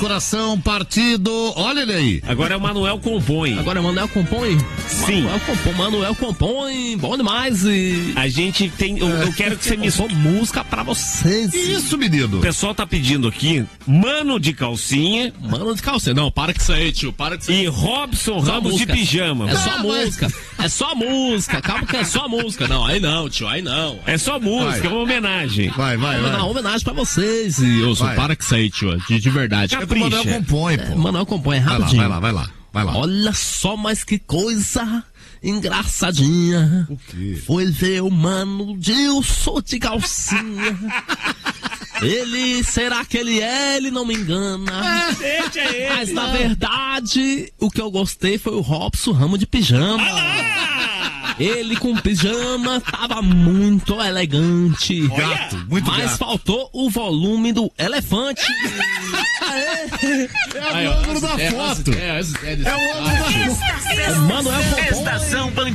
coração partido. Olha ele aí. Agora é o Manuel Compõe. Agora é o Manuel Compõe? Sim. Manuel Compõe, bom demais. E A gente tem. Eu quero que você me. música pra vocês. Isso, menino. O pessoal tá pedindo aqui Mano de Calcinha Mano de calcinha. Não, para que isso aí, tio. Para que isso aí. e Robson Só Ramos de música. Pijama. É só música. É só música. Calma que é só música. Não, aí não, tio. Aí não. É só música, Vai. é uma homenagem. Vai. Uma homenagem pra vocês. E eu sou Vai. para que isso aí, tio. De verdade. É que o Manuel compõe, pô. Manuel Compõe rapidinho. Vai lá. Olha só, mas que coisa engraçadinha. O quê? Foi ver o Mano Dilson de calcinha. Será que ele é? Ele não me engana. Deixa ele. Mas na verdade, o que eu gostei foi o Robson Ramo de pijama. Ele com pijama tava muito elegante. Gato, muito Mas gato. faltou o volume do elefante. É o ângulo da foto. É o ângulo É o ângulo da foto. Manuel Compõe. Estação